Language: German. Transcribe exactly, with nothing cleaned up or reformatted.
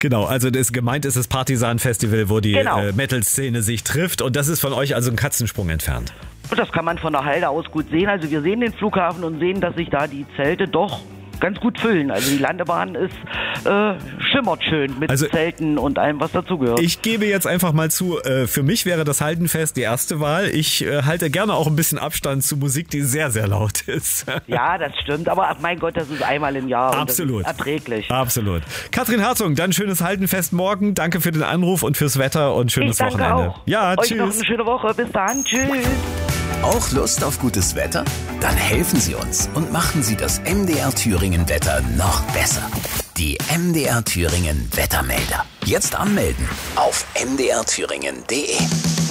Genau, also das gemeint ist das Partisan-Festival, wo die Genau. äh, Metal-Szene sich trifft und das ist von euch also ein Katzensprung entfernt. Und das kann man von der Halde aus gut sehen. Also wir sehen den Flughafen und sehen, dass sich da die Zelte doch ganz gut füllen. Also die Landebahn ist äh, schimmert schön mit Also Zelten und allem, was dazugehört. Ich gebe jetzt einfach mal zu, äh, für mich wäre das Haldenfest die erste Wahl. Ich äh, halte gerne auch ein bisschen Abstand zu Musik, die sehr, sehr laut ist. Ja, das stimmt. Aber mein Gott, das ist einmal im Jahr. Absolut. Und das ist erträglich. Absolut. Katrin Herzog, dann schönes Haldenfest morgen. Danke für den Anruf und fürs Wetter und schönes Ich danke Wochenende. auch. Ja, Euch tschüss. noch eine schöne Woche. Bis dann. Tschüss. Auch Lust auf gutes Wetter? Dann helfen Sie uns und machen Sie das M D R Thüringen Wetter noch besser. Die M D R Thüringen Wettermelder. Jetzt anmelden auf m d r thüringen punkt d e.